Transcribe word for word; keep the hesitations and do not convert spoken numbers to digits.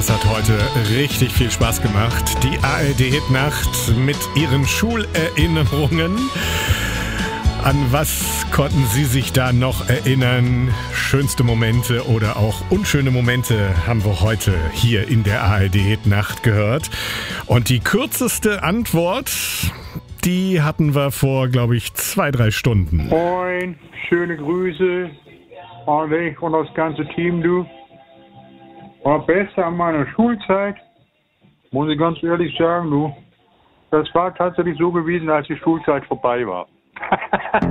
Das hat heute richtig viel Spaß gemacht. Die A R D-Hitnacht mit ihren Schulerinnerungen. An was konnten Sie sich da noch erinnern? Schönste Momente oder auch unschöne Momente haben wir heute hier in der A R D-Hitnacht gehört. Und die kürzeste Antwort, die hatten wir vor, glaube ich, zwei, drei Stunden. Moin, schöne Grüße an dich und das ganze Team, du. War besser an meiner Schulzeit, muss ich ganz ehrlich sagen, du. Das war tatsächlich so gewesen, als die Schulzeit vorbei war.